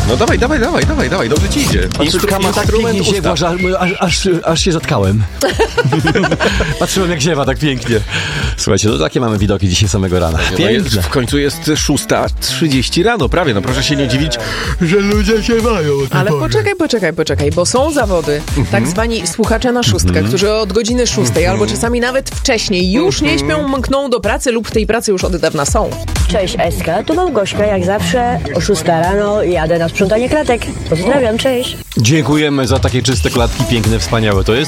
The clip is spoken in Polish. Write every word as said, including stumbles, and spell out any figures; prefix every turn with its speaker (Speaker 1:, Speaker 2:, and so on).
Speaker 1: No dawaj, dawaj, dawaj, dawaj, dawaj, dobrze ci idzie.
Speaker 2: Córka ma tak pięknie ziewa, że aż, aż, aż się zatkałem. Patrzyłem jak ziewa tak pięknie. Słuchajcie, no takie mamy widoki dzisiaj samego rana.
Speaker 1: No
Speaker 2: Piękne.
Speaker 1: jest, w końcu jest szósta trzydzieści rano, prawie, no proszę się nie dziwić, że ludzie się mają.
Speaker 3: Ale poczekaj, poczekaj, poczekaj, bo są zawody, tak zwani słuchacze na szóstkę, którzy od godziny szóstej albo czasami nawet wcześniej już nie śpią, mkną do pracy lub w tej pracy już od dawna są.
Speaker 4: Cześć Eska, tu Małgośka, jak zawsze o szósta rano jadę na sprzątanie klatek. Pozdrawiam, cześć.
Speaker 2: Dziękujemy za takie czyste klatki, piękne, wspaniałe to jest.